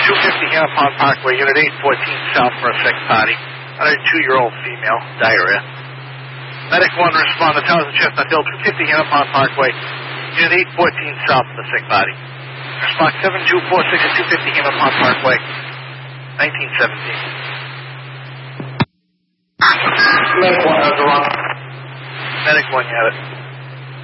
250 Hennepin Parkway, Unit 814 South for a sick body. 102-year-old female, diarrhea. Medic 1 respond to Townsend Chestnut Hill, 250 Hennepin Parkway, Unit 814 South for the sick body. Response 7246 at 250 Hennepin Parkway, 1917. Medic 1 has the wrong. Medic 1, you have it.